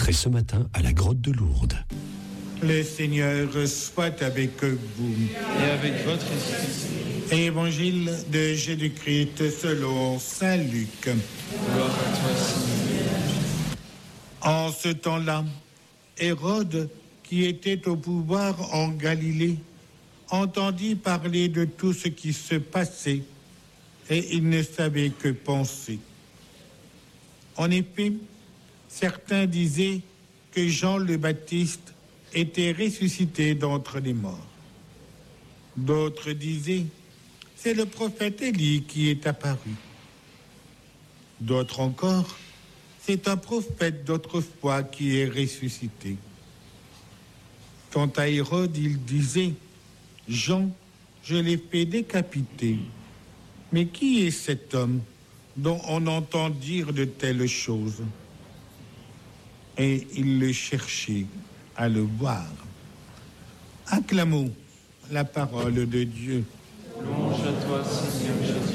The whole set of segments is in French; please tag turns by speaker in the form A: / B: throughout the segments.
A: enregistré ce matin à la grotte de Lourdes.
B: Le Seigneur soit avec vous.
C: Et avec votre esprit.
B: Évangile de Jésus-Christ selon saint Luc.
C: Gloire à toi, Seigneur.
B: En ce temps-là, Hérode, qui était au pouvoir en Galilée, entendit parler de tout ce qui se passait et il ne savait que penser. En effet, certains disaient que Jean le Baptiste était ressuscité d'entre les morts. D'autres disaient, c'est le prophète Élie qui est apparu. D'autres encore, c'est un prophète d'autrefois qui est ressuscité. Quant à Hérode, il disait, Jean, je l'ai fait décapiter. Mais qui est cet homme dont on entend dire de telles choses? Et il le cherchait à le voir. Acclamons la parole de Dieu.
C: Louange à toi, Seigneur Jésus.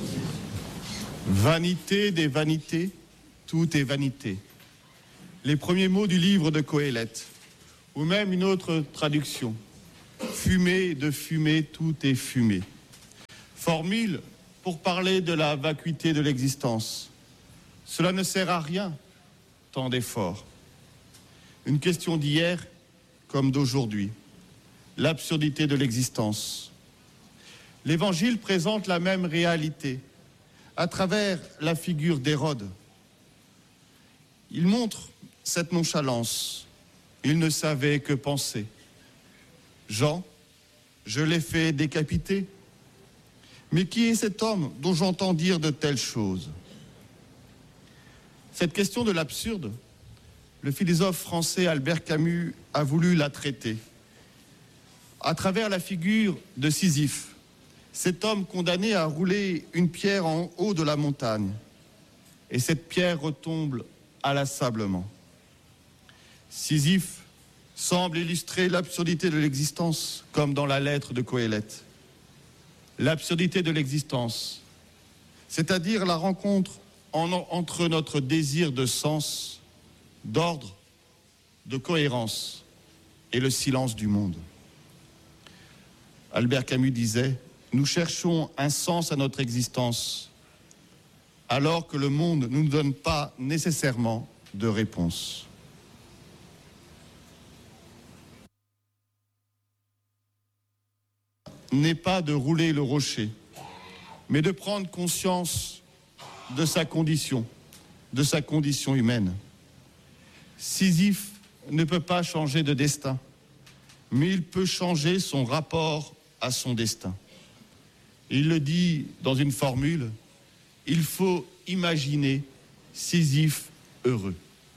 D: Vanité des vanités, tout est vanité. Les premiers mots du livre de Coëlette, ou même une autre traduction. Fumée de fumée, tout est fumée. Formule pour parler de la vacuité de l'existence. Cela ne sert à rien, tant d'efforts. Une question d'hier comme d'aujourd'hui. L'absurdité de l'existence. L'Évangile présente la même réalité à travers la figure d'Hérode. Il montre cette nonchalance. Il ne savait que penser. Jean, je l'ai fait décapiter. Mais qui est cet homme dont j'entends dire de telles choses? Cette question de l'absurde, le philosophe français Albert Camus a voulu la traiter à travers la figure de Sisyphe, cet homme condamné à rouler une pierre en haut de la montagne. Et cette pierre retombe inlassablement. Sisyphe semble illustrer l'absurdité de l'existence, comme dans la lettre de Coëlette. L'absurdité de l'existence, c'est-à-dire la rencontre entre notre désir de sens, d'ordre, de cohérence et le silence du monde. Albert Camus disait, nous cherchons un sens à notre existence, alors que le monde ne nous donne pas nécessairement de réponse. N'est pas de rouler le rocher, mais de prendre conscience de sa condition humaine. Sisyphe ne peut pas changer de destin, mais il peut changer son rapport à son destin. Il le dit dans une formule, il faut imaginer Sisyphe heureux.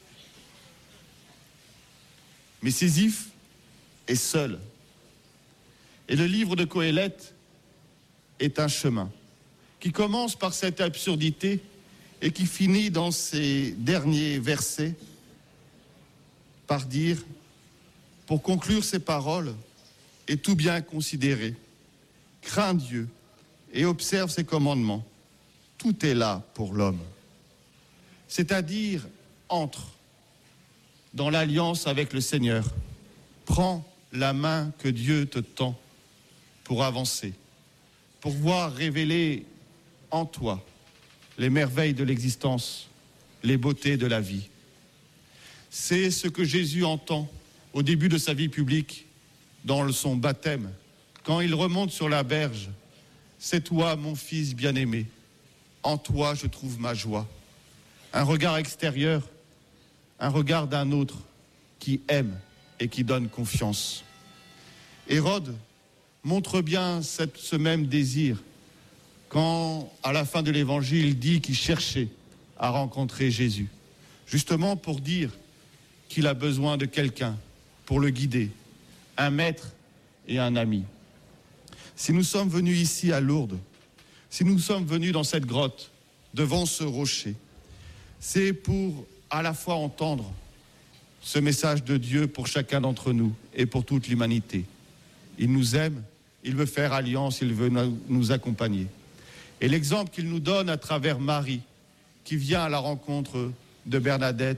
D: Mais Sisyphe est seul. Et le livre de Coëlette est un chemin qui commence par cette absurdité et qui finit dans ces derniers versets par dire, pour conclure ces paroles et tout bien considérer, crains Dieu et observe ses commandements. Tout est là pour l'homme. C'est-à-dire, entre dans l'alliance avec le Seigneur. Prends la main que Dieu te tend pour avancer, pour voir révéler en toi les merveilles de l'existence, les beautés de la vie. C'est ce que Jésus entend au début de sa vie publique, dans son baptême, quand il remonte sur la berge. C'est toi, mon fils bien-aimé, en toi je trouve ma joie. Un regard extérieur, un regard d'un autre qui aime et qui donne confiance. Hérode montre bien ce même désir quand, à la fin de l'Évangile, il dit qu'il cherchait à rencontrer Jésus, justement pour dire qu'il a besoin de quelqu'un pour le guider, un maître et un ami. Si nous sommes venus ici à Lourdes, si nous sommes venus dans cette grotte, devant ce rocher, c'est pour à la fois entendre ce message de Dieu pour chacun d'entre nous et pour toute l'humanité. Il nous aime, il veut faire alliance, il veut nous accompagner. Et l'exemple qu'il nous donne à travers Marie, qui vient à la rencontre de Bernadette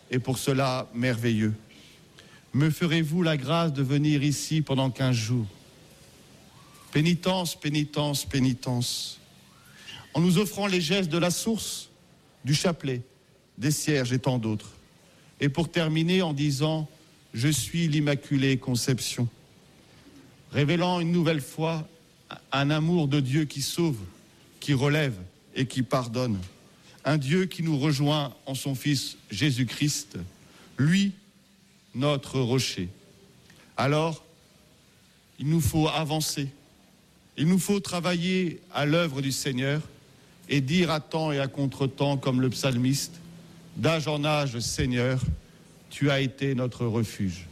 D: et pour cela merveilleux. Me ferez-vous la grâce de venir ici pendant 15 jours? Pénitence, pénitence, pénitence. En nous offrant les gestes de la source, du chapelet, des cierges et tant d'autres. Et pour terminer en disant « Je suis l'Immaculée Conception », révélant une nouvelle fois un amour de Dieu qui sauve, qui relève et qui pardonne. Un Dieu qui nous rejoint en son Fils Jésus-Christ, lui, notre rocher. Alors, il nous faut avancer, il nous faut travailler à l'œuvre du Seigneur et dire à temps et à contre-temps, comme le psalmiste, d'âge en âge, Seigneur, tu as été notre refuge.